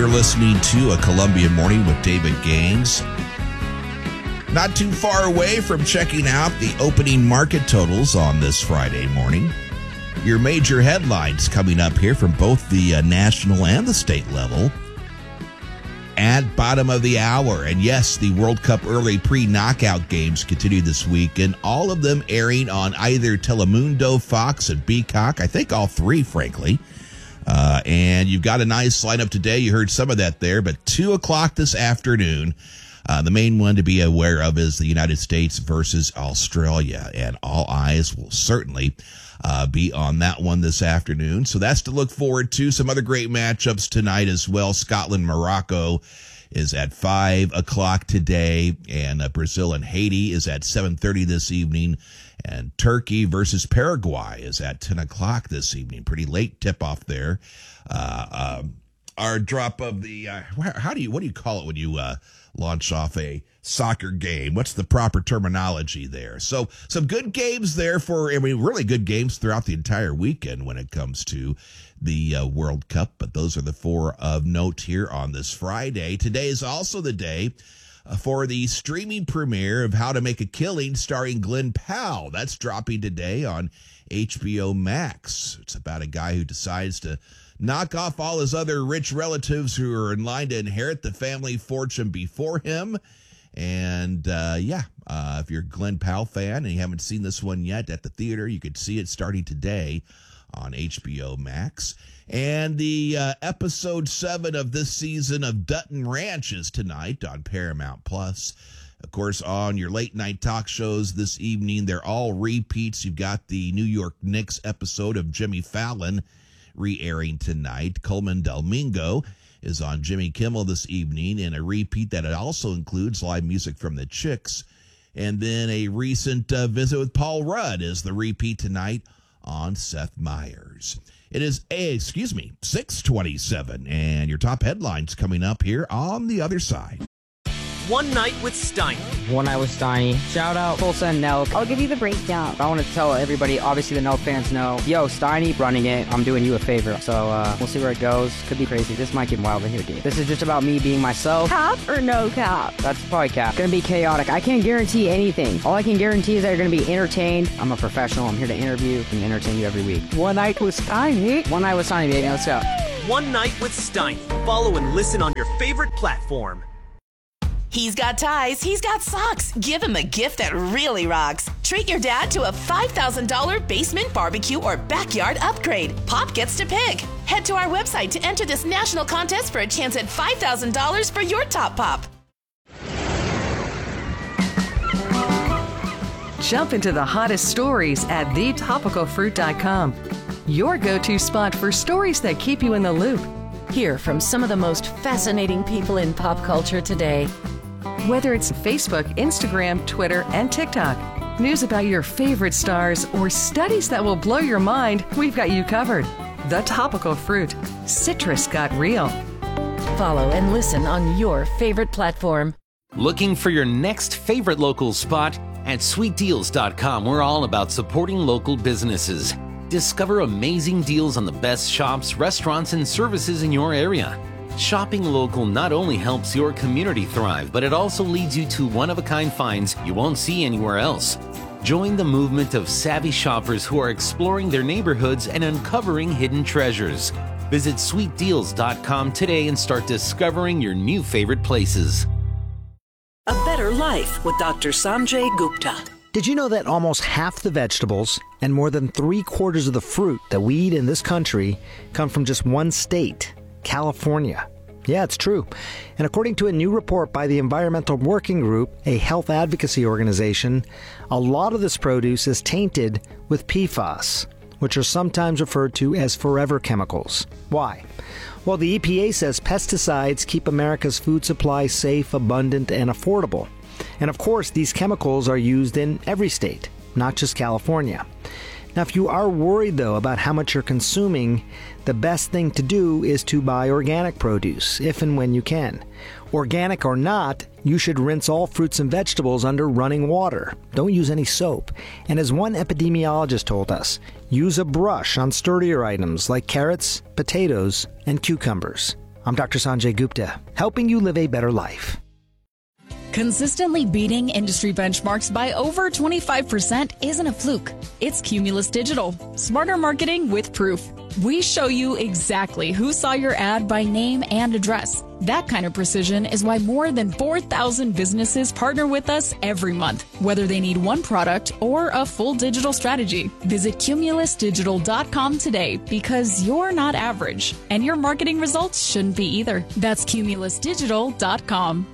You're listening to A Columbia Morning with David Gaines. Not too far away from checking out the opening market totals on this Friday morning. Your major headlines coming up here from both the national and the state level at bottom of the hour. And yes, the World Cup early pre-knockout games continue this week, and all of them airing on either Telemundo, Fox, and Peacock. I think all three, frankly. And you've got a nice lineup today. You heard some of that there, but 2 o'clock this afternoon, the main one to be aware of is the United States versus Australia, and all eyes will certainly be on that one this afternoon. So that's to look forward to. Some other great matchups tonight as well. Scotland, Morocco is at 5 o'clock today, and Brazil and Haiti is at 7:30 this evening, and Turkey versus Paraguay is at 10 o'clock this evening. Pretty late tip-off there. Our drop of the what do you call it when you launch off a soccer game? What's the proper terminology there? So some good games there really good games throughout the entire weekend when it comes to the World Cup. But those are the four of note here on this Friday. Today is also the day for the streaming premiere of How to Make a Killing starring Glenn Powell. That's dropping today on HBO Max. It's about a guy who decides to knock off all his other rich relatives who are in line to inherit the family fortune before him. And if you're a Glenn Powell fan and you haven't seen this one yet at the theater, you could see it starting today on HBO Max. And the episode 7 of this season of Dutton Ranch is tonight on Paramount Plus. Of course, on your late night talk shows this evening, they're all repeats. You've got the New York Knicks episode of Jimmy Fallon re-airing tonight. Coleman Domingo is on Jimmy Kimmel this evening in a repeat that it also includes live music from the Chicks. And then a recent visit with Paul Rudd is the repeat tonight on Seth Meyers. It is 6:27, and your top headlines coming up here on the other side. One Night with Steiny. One Night with Steiny. Shout out Tulsa and Nelk. I'll give you the breakdown. I want to tell everybody, obviously the Nelk fans know, yo, Steiny running it. I'm doing you a favor. So we'll see where it goes. Could be crazy. This might get wild in here, dude. This is just about me being myself. Cap or no cap? That's probably cap. Gonna be chaotic. I can't guarantee anything. All I can guarantee is that you're gonna be entertained. I'm a professional. I'm here to interview and entertain you every week. One Night with Steiny. One Night with Steiny, baby. Let's go. One Night with Steiny. Follow and listen on your favorite platform. He's got ties, he's got socks. Give him a gift that really rocks. Treat your dad to a $5,000 basement barbecue or backyard upgrade. Pop gets to pick. Head to our website to enter this national contest for a chance at $5,000 for your top pop. Jump into the hottest stories at thetopicalfruit.com. Your go-to spot for stories that keep you in the loop. Hear from some of the most fascinating people in pop culture today. Whether it's Facebook, Instagram, Twitter, and TikTok, news about your favorite stars, or studies that will blow your mind, we've got you covered. The Topical Fruit. Citrus got real. Follow and listen on your favorite platform. Looking for your next favorite local spot? At sweetdeals.com, we're all about supporting local businesses. Discover amazing deals on the best shops, restaurants, and services in your area. Shopping local not only helps your community thrive, but it also leads you to one-of-a-kind finds you won't see anywhere else. Join the movement of savvy shoppers who are exploring their neighborhoods and uncovering hidden treasures. Visit sweetdeals.com today and start discovering your new favorite places. A Better Life with Dr. Sanjay Gupta. Did you know that almost half the vegetables and more than 3/4 of the fruit that we eat in this country come from just one state, California? Yeah, it's true. And according to a new report by the Environmental Working Group, a health advocacy organization, a lot of this produce is tainted with PFAS, which are sometimes referred to as forever chemicals. Why? Well, the EPA says pesticides keep America's food supply safe, abundant, and affordable. And of course, these chemicals are used in every state, not just California. Now, if you are worried, though, about how much you're consuming, the best thing to do is to buy organic produce, if and when you can. Organic or not, you should rinse all fruits and vegetables under running water. Don't use any soap. And as one epidemiologist told us, use a brush on sturdier items like carrots, potatoes, and cucumbers. I'm Dr. Sanjay Gupta, helping you live a better life. Consistently beating industry benchmarks by over 25% isn't a fluke. It's Cumulus Digital. Smarter marketing with proof. We show you exactly who saw your ad by name and address. That kind of precision is why more than 4,000 businesses partner with us every month, whether they need one product or a full digital strategy. Visit cumulusdigital.com today because you're not average, and your marketing results shouldn't be either. That's cumulusdigital.com.